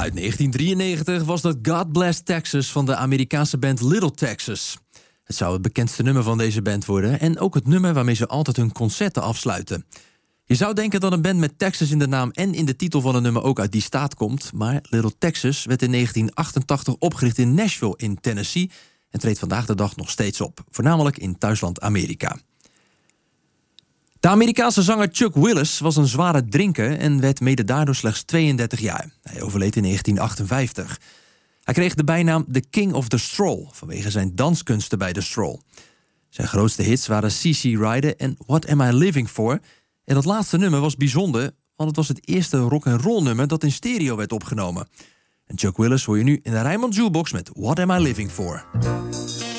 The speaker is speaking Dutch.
Uit 1993 was dat God Bless Texas van de Amerikaanse band Little Texas. Het zou het bekendste nummer van deze band worden en ook het nummer waarmee ze altijd hun concerten afsluiten. Je zou denken dat een band met Texas in de naam en in de titel van een nummer ook uit die staat komt, maar Little Texas werd in 1988 opgericht in Nashville in Tennessee en treedt vandaag de dag nog steeds op, voornamelijk in thuisland Amerika. De Amerikaanse zanger Chuck Willis was een zware drinker en werd mede daardoor slechts 32 jaar. Hij overleed in 1958. Hij kreeg de bijnaam The King of the Stroll vanwege zijn danskunsten bij The Stroll. Zijn grootste hits waren CC Rider en What Am I Living For? En dat laatste nummer was bijzonder, want het was het eerste rock'n'roll nummer dat in stereo werd opgenomen. En Chuck Willis hoor je nu in de Rijnmond Jukebox met What Am I Living For?